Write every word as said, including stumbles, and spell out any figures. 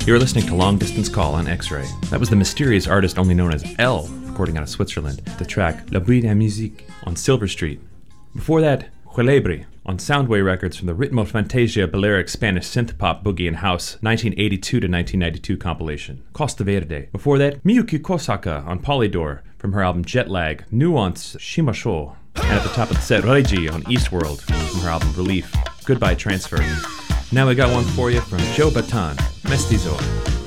You're listening to Long Distance Call on X-Ray. That was the mysterious artist only known as L, recording out of Switzerland, the track La Bulle de la Musique on Silver Street. Before that, Culebre on Soundway Records from the Ritmo Fantasia Balearic Spanish synth-pop boogie and house nineteen eighty-two to nineteen ninety-two compilation, Costa Verde. Before that, Miyuki Kosaka on Polydor from her album Jetlag, Nuance Shimasho. And at the top of the set, Reiji on Eastworld from her album Relief, Goodbye Transfer. Now we got one for you from Joe Bataan, Mestizo.